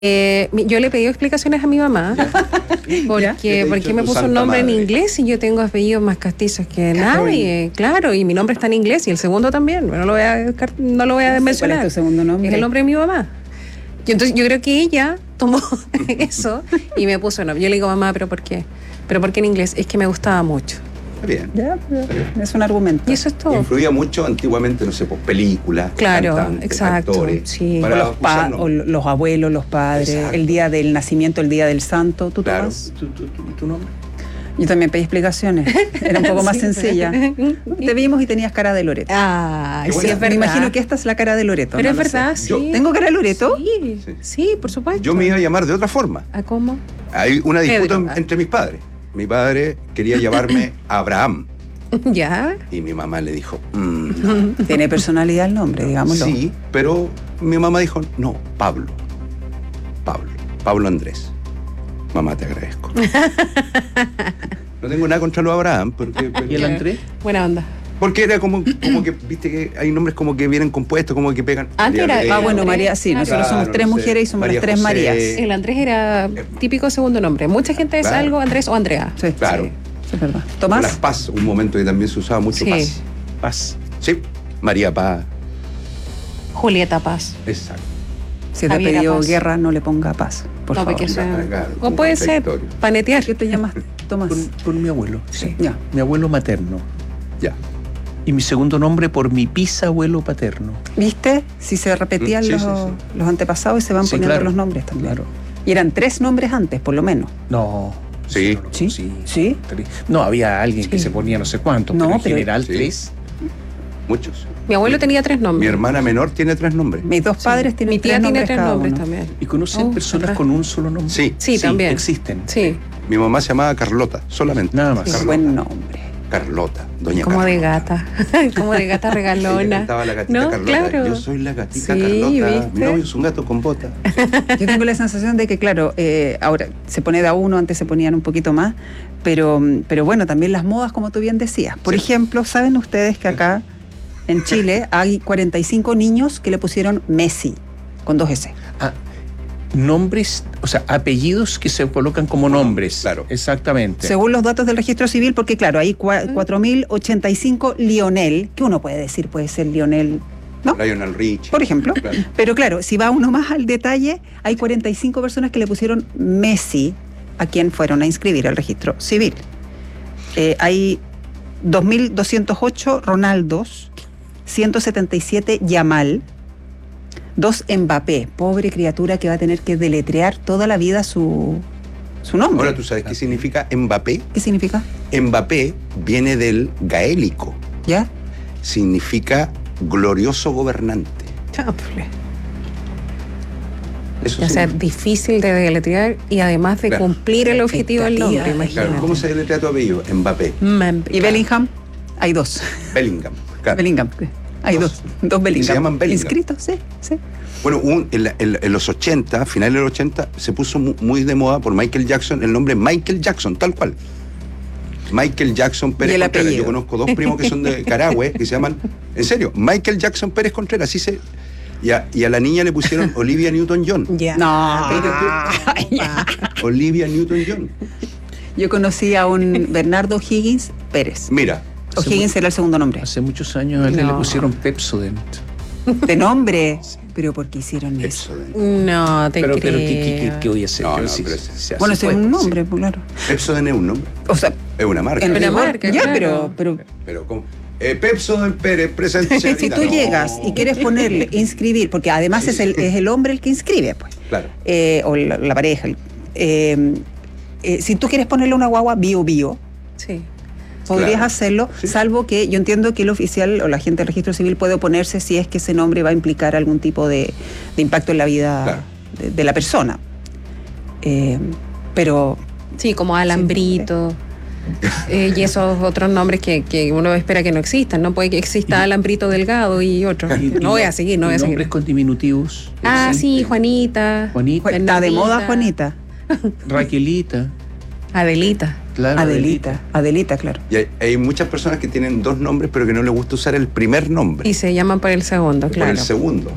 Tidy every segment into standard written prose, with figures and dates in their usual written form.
Yo le pedí explicaciones a mi mamá porque me puso un nombre en inglés y yo tengo apellidos más castizos que nadie, claro, y mi nombre está en inglés y el segundo también, no lo voy a mencionar. ¿Cuál es tu segundo nombre? Es el nombre de mi mamá. Y entonces yo creo que ella tomó eso y me puso nombre. Yo le digo, mamá, ¿pero por qué? ¿Pero por qué en inglés? Es que me gustaba mucho. Bien. Ya, es un argumento. Y eso es todo. Influía mucho antiguamente, no sé, por películas, claro, cantantes, exacto, actores. sí. Para O los abuelos, los padres, Exacto. el día del nacimiento, el día del santo. ¿Tú Claro. tomas? ¿Tu nombre? Yo también pedí explicaciones. Era un poco más sencilla. Te vimos y tenías cara de Loreto. Ah, Qué sí, buena. es Me verdad. imagino que esta es la cara de Loreto. Pero no es lo verdad, sé. sí. ¿Tengo cara de Loreto? Sí, Sí. sí, por supuesto. Yo me iba a llamar de otra forma. ¿A cómo? Hay una disputa Pedro. entre mis padres. Mi padre quería llamarme Abraham ¿Ya? y mi mamá le dijo, no. Tiene personalidad el nombre, digámoslo. Sí, pero mi mamá dijo, no, Pablo Andrés. Mamá, te agradezco. No tengo nada contra los Abraham, ¿Y el Andrés? Buena onda. porque era como que, viste que hay nombres como que vienen compuestos, como que pegan. Antes María era- Teresa. Bueno, María, sí, Claro. nosotros somos Claro, tres no sé, mujeres y somos María las tres José. Marías. El Andrés era típico segundo nombre. Mucha gente es Claro. algo Andrés o Andrea. Sí, Claro. sí, es verdad. Las ¿Tomás? Paz, un momento que también se usaba mucho Sí. Paz. Paz. Sí, María Paz. Julieta Paz. Exacto. Si te ha Javiera pedido Paz. guerra, no le ponga paz, por No, favor. porque eso- Claro, O puede ser contradictorio. panetear. ¿Qué te llamas, Tomás? Por mi abuelo. Sí. Ya. Mi abuelo materno. Ya. Y mi segundo nombre por mi bisabuelo paterno. ¿Viste? Si se repetían Sí, los, sí, sí. los antepasados y se van Sí, poniendo claro. los nombres también. Claro. Y eran 3 nombres antes, por lo menos. No. Sí. ¿Sí? Sí. ¿Sí? No, había alguien que Sí. se ponía no sé cuántos, No, pero en pero- general Sí. 3. Muchos. Mi abuelo tenía 3 Mi nombres. hermana menor tiene 3 nombres. Mis dos padres tienen Mi tía 3 tiene nombres 3 cada nombres uno. también. ¿Y conocen Oh, personas ajá. con un solo nombre? Sí. Sí, también. Existen. Sí. Mi mamá se llamaba Carlota, solamente. Nada más. Qué Carlota. buen nombre. Carlota, doña Como de Carlota. gata. Como de gata Ella regalona. cantaba la gatita ¿No? Carlota. Claro. Yo soy la gatita Sí, Carlota. ¿viste? Mi novio es un gato con bota. Yo tengo la sensación de que, claro, ahora se pone de a uno, antes se ponían un poquito más, pero bueno, también las modas, como tú bien decías. Por Sí. ejemplo, ¿saben ustedes que acá en Chile hay 45 niños que le pusieron Messi, con 2 S? Ah, nombres, o sea, apellidos que se colocan como nombres. claro. Exactamente. Según los datos del registro civil, porque claro, hay 4.085 Lionel, que uno puede decir, puede ser Lionel, ¿no? Lionel Richie. Por ejemplo. Claro. Pero claro, si va uno más al detalle, hay 45 personas que le pusieron Messi a quien fueron a inscribir al registro civil. Hay 2.208 Ronaldos, 177 Yamal, 2 Mbappé, pobre criatura que va a tener que deletrear toda la vida su nombre. Ahora, ¿tú sabes qué significa Mbappé? ¿Qué significa? Mbappé viene del gaélico. ¿Ya? Significa glorioso gobernante. Chanfle. Eso Ya sea significa. difícil de deletrear y además de Claro. cumplir el objetivo del nombre, Expectativa. imagínate. Claro, ¿cómo se deletrea tu apellido? Mbappé. ¿Y Bellingham? Hay 2. Bellingham. Claro. Bellingham. Hay Dos. 2 Bellingham. Se llaman Bellingham. Inscritos, sí, sí. Bueno, en los 80, finales de los 80, se puso muy de moda por Michael Jackson el nombre Michael Jackson, tal cual. Michael Jackson Pérez Y el Contreras. apellido. Yo conozco 2 primos que son de Carahue que se llaman, en serio, Michael Jackson Pérez Contreras. Así se. Y a la niña le pusieron Olivia Newton-John. Ya. No. Olivia Newton-John. Yo conocí a un Bernardo Higgins Pérez. Mira, O'Higgins era el segundo nombre. Hace muchos años a él le No. pusieron Pepsodent. De nombre. ¿Pero por qué hicieron eso? Pepsodent. No, te Pero creo. ¿qué voy a hacer? No, Pero no, sí, pero sí, Bueno, así ese es fue, un sí. nombre, pues, claro. Pepsodent es un nombre, O sea, es una marca. en Una rigor, marca, ya, claro. pero Pero ¿cómo? Pepsodent Pérez presente. si señorita. tú No. llegas y quieres ponerle, inscribir, porque además Sí. es el hombre el que inscribe, pues, Claro. o la pareja. Si tú quieres ponerle una guagua bio, Sí. podrías Claro. hacerlo, Sí. salvo que yo entiendo que el oficial o la gente del registro civil puede oponerse si es que ese nombre va a implicar algún tipo de impacto en la vida Claro. de la persona. Pero Sí, como Alambrito. Y esos otros nombres que uno espera que no existan. No puede que exista Alambrito Delgado y otro. No voy a seguir, no voy a seguir. Nombres con diminutivos. Ah, sí, existen. Juanita. Juanita, está de moda Bernardita. Juanita. Raquelita. Adelita. Claro, Adelita, claro. Y hay muchas personas que tienen 2 nombres, pero que no les gusta usar el primer nombre. Y se llaman por el segundo, por claro. el segundo.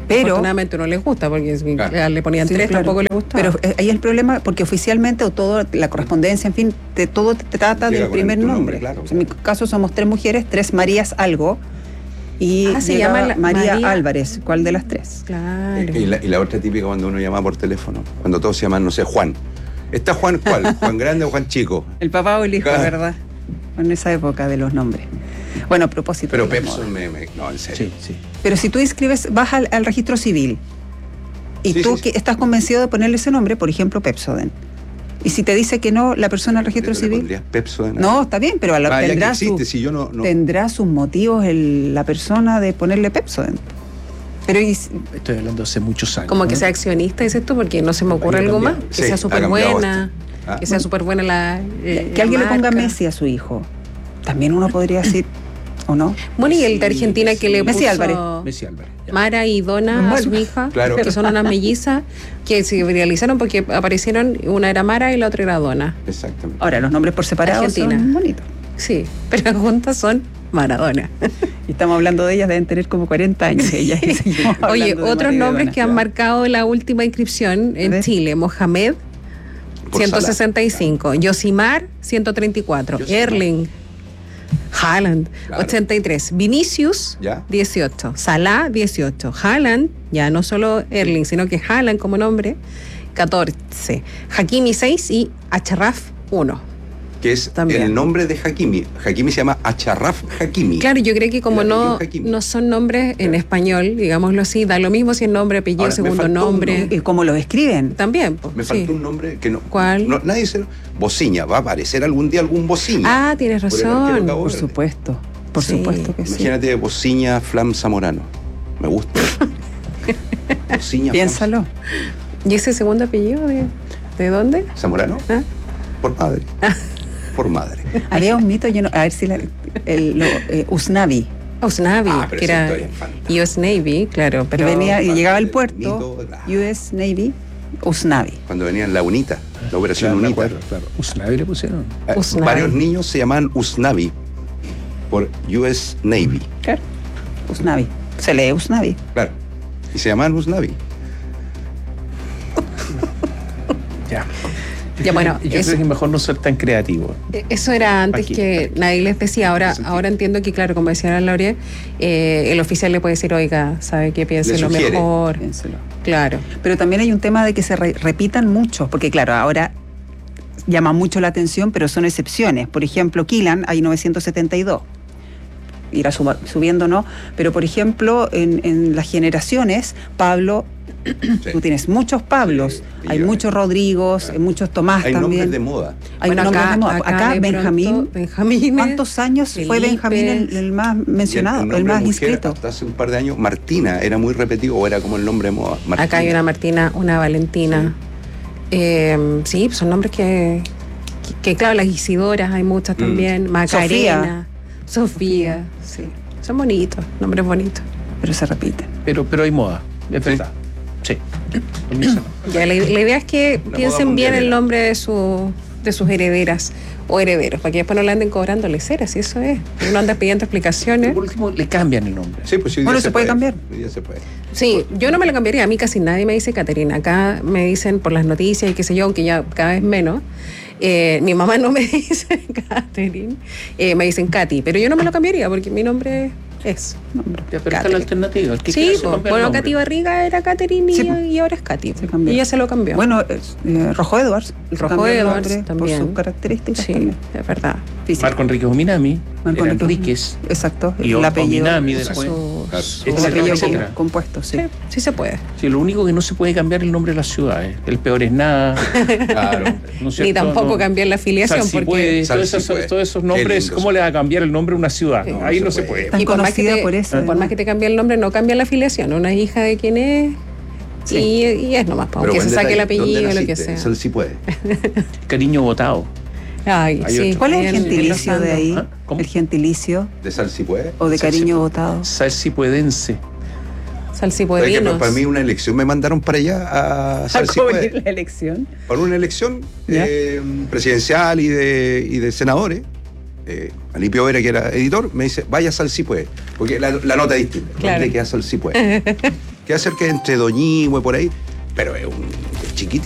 Pero afortunadamente no les gusta, porque si Claro. le ponían Sí, 3 claro. tampoco les gustaba. Pero ahí el problema, porque oficialmente o toda la correspondencia, en fin, todo te trata Llega del con primer tu nombre. nombre, claro. En mi caso somos 3 mujeres, 3 Marías algo, y Se llega llama María María Álvarez. ¿Cuál de las 3? Claro. Y la otra típica cuando uno llama por teléfono, cuando todos se llaman, no sé, Juan. ¿Está Juan cuál? ¿Juan grande o Juan chico? El papá o el hijo, Claro. ¿verdad? En esa época de los nombres. Bueno, a propósito. Pero de la moda. Pepson no, en serio. Sí, sí. Pero si tú inscribes, vas al registro civil y Sí, tú sí, sí. estás convencido de ponerle ese nombre, por ejemplo, Pepsoden. Y si te dice que no, la persona del registro ¿Le civil. pondrías Pepson? No, está bien, pero Ya que tendrá, existe, si yo no... tendrá sus motivos la persona de ponerle Pepsoden. Pero Estoy hablando hace muchos años. Como que ¿no? sea accionista, dices tú, porque no se me ocurre Ha algo más. cambiado. Que Sí, sea ha súper cambiado buena. esto. Ah. Que sea súper buena la. que alguien le ponga marca. Messi a su hijo. También uno podría decir, ¿o no? Bueno, y el de Messi, Argentina que le Messi puso Álvarez. Messi Álvarez. ya. Mara y Donna a su hija, Claro. que son unas mellizas, que se viralizaron porque aparecieron, una era Mara y la otra era Donna. Exactamente. Ahora, los nombres por separado Argentina. son bonitos. Sí, pero juntas son Maradona. Y estamos hablando de ellas, deben tener como 40 años ellas. y seguimos Oye, hablando de otros María y nombres Donna. que han marcado la última inscripción A en ver. Chile: Mohamed, Por 165, Yosimar, 134, Yosimar. Erling Haaland, Claro. 83, Vinicius, Ya. 18, Salah, 18, Haaland, ya no solo Erling, sino que Haaland como nombre, 14, Hakimi, 6 y Achraf, 1. Que es También. el nombre de Hakimi. Hakimi se llama Achraf Hakimi. Claro, yo creo que como El no, apellido Hakimi. no son nombres en español, digámoslo así, da lo mismo si es nombre, apellido, Ahora, me segundo faltó un nombre. nombre. ¿Y cómo lo escriben? También, pues, Me sí. faltó un nombre que no. ¿Cuál? Nadie se. Bociña. Va a aparecer algún día algún Bociña. Ah, tienes Por el arquero razón. Cabo Por Verde. supuesto. Por Sí. supuesto que sí. Imagínate Bociña Flam Zamorano. Me gusta. Bociña Piénsalo. ¿Y ese segundo apellido de dónde? Flam Zamorano. ¿Ah? Por madre. Por madre. Había un mito, yo no, a ver si Usnavi, Usnavi, Ah, pero que esa era historia es fantástica. US Navy, claro, que pero venía y llegaba al el puerto, mito, claro. US Navy, Usnavi. Cuando venían la UNITA, la operación Claro, me UNITA. acuerdo, claro. Usnavi le pusieron. Usnavi. Varios niños se llamaban Usnavi por US Navy. Claro. Usnavi. Se lee Usnavi. Claro. Y se llamaban Usnavi. Ya. Ya, bueno, Yo eso- creo que es mejor no ser tan creativo. eso era antes Aquí, que aquí. nadie les decía. Ahora, Sentido. ahora entiendo que, claro, como decía la Laura, el oficial le puede decir, oiga, sabe que piense Le lo sugiere. mejor. Piénselo. Claro. Pero también hay un tema de que se repitan mucho, porque claro, ahora llama mucho la atención, pero son excepciones. Por ejemplo, Kilan hay 972. Irá subiendo, ¿no? Pero por ejemplo, en las generaciones, Pablo, Sí. tú tienes muchos Pablos, Sí, hay millones. muchos Rodrigos, Claro. muchos Tomás Hay nombres también. de moda. Hay Bueno, nombres de moda. Acá de Benjamín. pronto, Benjamín. ¿Cuántos años fue Felipe. Benjamín el más mencionado, Y el nombre más de mujer, inscrito? hasta hace un par de años, Martina era muy repetido o era como el nombre de moda. Martina. Acá hay una Martina, una Valentina. Sí, son nombres que, claro, las Isidoras hay muchas también. Macarena, Sofía. Sí, son bonitos, nombres bonitos. Pero se repiten. Pero hay moda, es Sí. verdad. Sí. Permiso, no. Ya, la idea es que Una piensen moda bien el mundialera. nombre de sus herederas o herederos, para que después no le anden cobrándoles heras, y eso es. Uno anda pidiendo explicaciones. Por último, le cambian el nombre. Sí, pues hoy Bueno, día se puede cambiar. Hoy día se puede. Sí, yo no me lo cambiaría. A mí casi nadie me dice Caterina. Acá me dicen por las noticias y qué sé yo, aunque ya cada vez menos. Mi mamá no me dice Caterina, me dicen Katy, pero yo no me lo cambiaría porque mi nombre es. Nombre. Ya, pero está la Catherine. alternativa. El que Sí, quiera se pues, cambia el bueno, nombre. Katy Barriga era Caterina Sí, y, pues. y ahora es Katy. Se cambió. Y ella se lo cambió. Bueno, Rojo Edwards. Rojo cambió el Edwards nombre también. Por sus características Sí, también. es verdad. Físicas. Marco Enrique Minami, Marco era Enrique- Enríquez, Exacto. y el apellido. Minami Sus- después. Claro. El etcétera, apellido etcétera. compuesto, sí. Sí, sí se puede. Sí, lo único que no se puede cambiar es el nombre de las ciudades. El peor es nada. Claro. ¿no es Ni cierto? tampoco No. cambiar la afiliación Sal si porque puede, Sal todos si esos, puede. todos esos Qué nombres, lindo ¿cómo eso. le va a cambiar el nombre a una ciudad? Sí. No, ahí No no se se puede. puede. Tan Y por más que conocida te- por eso. Por más que te cambie el nombre, no cambia la afiliación. Una es hija de quien es. Sí. Y es nomás, Pero aunque buen se saque el detalle, apellido o ¿dónde lo que naciste? sea. Eso sí puede. Cariño votado. Ay, Hay sí. otro. ¿Cuál es el bien, gentilicio bien de ahí? ¿Ah? ¿Cómo? El gentilicio De sal sí puede. o de Sal si cariño puede. votado. Salsipuedense. ¿Sabes que Salsipuedinos. para mí una elección me mandaron para allá a Sal sí puede. la elección? Para una elección ¿Ya? presidencial y de senadores. Alipio Vera, que era editor, me dice, vaya a Sal sí puede. Porque la nota es distinta. Claro. ¿Dónde queda Sal sí puede? queda cerca entre Doñihue, por ahí, pero es chiquitito.